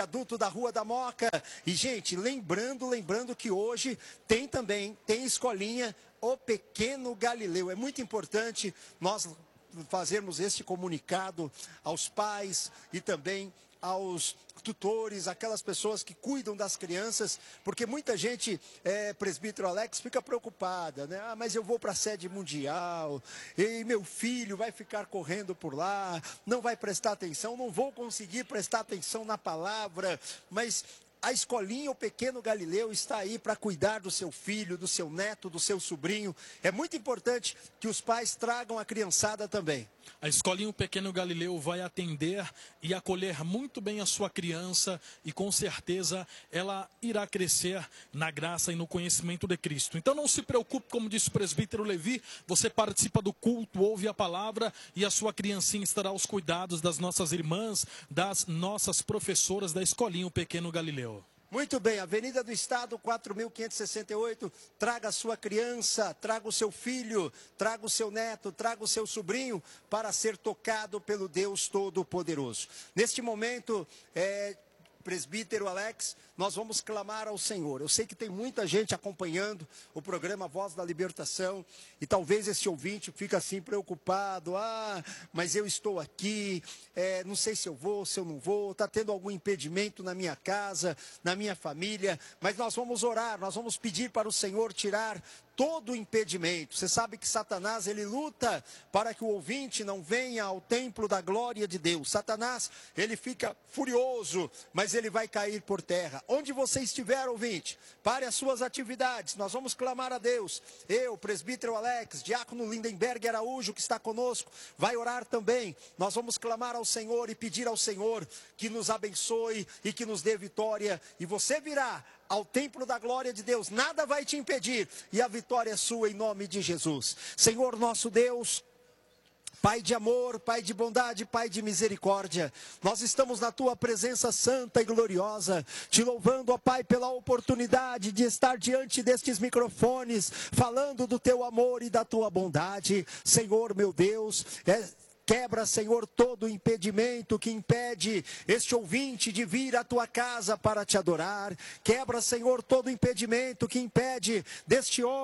adulto da Rua da Moca. E, gente, lembrando que hoje tem escolinha O Pequeno Galileu. É muito importante nós fazermos este comunicado aos pais e também aos tutores, aquelas pessoas que cuidam das crianças, porque muita gente, presbítero Alex, fica preocupada, né? Ah, mas eu vou para a sede mundial, e meu filho vai ficar correndo por lá, não vai prestar atenção, não vou conseguir prestar atenção na palavra, mas a escolinha O Pequeno Galileu está aí para cuidar do seu filho, do seu neto, do seu sobrinho. É muito importante que os pais tragam a criançada também. A escolinha O Pequeno Galileu vai atender e acolher muito bem a sua criança e com certeza ela irá crescer na graça e no conhecimento de Cristo. Então não se preocupe, como disse o presbítero Levi, você participa do culto, ouve a palavra e a sua criancinha estará aos cuidados das nossas irmãs, das nossas professoras da escolinha O Pequeno Galileu. Muito bem, Avenida do Estado, 4.568, traga a sua criança, traga o seu filho, traga o seu neto, traga o seu sobrinho para ser tocado pelo Deus Todo-Poderoso. Neste momento, presbítero Alex, nós vamos clamar ao Senhor. Eu sei que tem muita gente acompanhando o programa Voz da Libertação e talvez esse ouvinte fique assim preocupado. Ah, mas eu estou aqui, não sei se eu vou, se eu não vou, está tendo algum impedimento na minha casa, na minha família, mas nós vamos orar, nós vamos pedir para o Senhor tirar todo o impedimento. Você sabe que Satanás, ele luta para que o ouvinte não venha ao templo da glória de Deus. Satanás, ele fica furioso, mas ele vai cair por terra. Onde você estiver, ouvinte, pare as suas atividades, nós vamos clamar a Deus. Eu, presbítero Alex, diácono Lindenberg Araújo, que está conosco, vai orar também. Nós vamos clamar ao Senhor e pedir ao Senhor que nos abençoe e que nos dê vitória. E você virá ao templo da glória de Deus, nada vai te impedir, e a vitória é sua em nome de Jesus. Senhor nosso Deus, Pai de amor, Pai de bondade, Pai de misericórdia, nós estamos na Tua presença santa e gloriosa, te louvando, ó Pai, pela oportunidade de estar diante destes microfones, falando do Teu amor e da Tua bondade. Senhor meu Deus, quebra, Senhor, todo impedimento que impede este ouvinte de vir à Tua casa para Te adorar. Quebra, Senhor, todo impedimento que impede deste homem